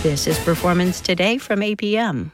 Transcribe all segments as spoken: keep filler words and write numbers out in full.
This is Performance Today from A P M.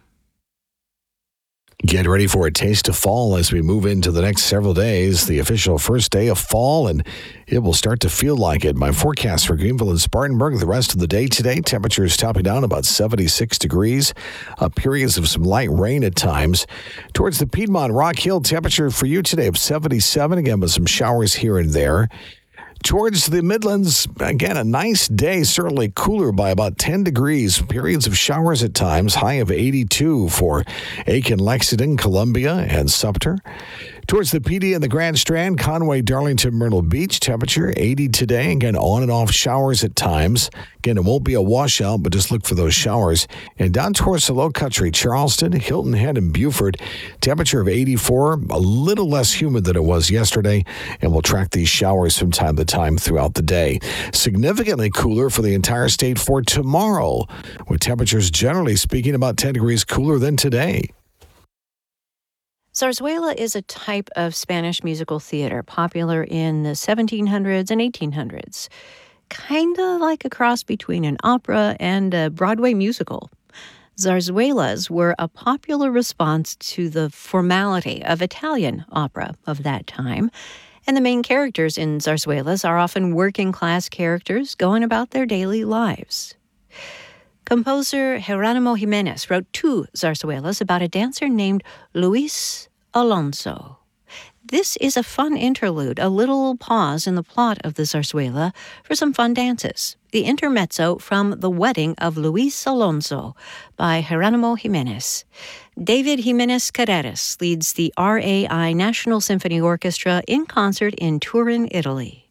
Get ready for a taste of fall as we move into the next several days. The official first day of fall, and it will start to feel like it. My forecast for Greenville and Spartanburg the rest of the day today. Temperatures topping down about seventy-six degrees. Uh, periods of some light rain at times. Towards the Piedmont Rock Hill, temperature for you today of seventy-seven. Again, with some showers here and there. Towards the Midlands, again, a nice day, certainly cooler by about ten degrees. Periods of showers at times, high of eighty-two for Aiken, Lexington, Columbia, and Sumter. Towards the P D and the Grand Strand, Conway, Darlington, Myrtle Beach, temperature eighty today. Again, on and off showers at times. Again, it won't be a washout, but just look for those showers. And down towards the Low Country, Charleston, Hilton Head, and Beaufort, temperature of eighty-four, a little less humid than it was yesterday, and we'll track these showers from time to time throughout the day. Significantly cooler for the entire state for tomorrow, with temperatures generally speaking about ten degrees cooler than today. Zarzuela is a type of Spanish musical theater popular in the seventeen hundreds and eighteen hundreds. Kind of like a cross between an opera and a Broadway musical. Zarzuelas were a popular response to the formality of Italian opera of that time, and the main characters in zarzuelas are often working-class characters going about their daily lives. Composer Geronimo Jimenez wrote two zarzuelas about a dancer named Luis Alonso. This is a fun interlude, a little pause in the plot of the zarzuela for some fun dances. The intermezzo from The Wedding of Luis Alonso by Geronimo Jimenez. David Jimenez Carreras leads the R A I National Symphony Orchestra in concert in Turin, Italy.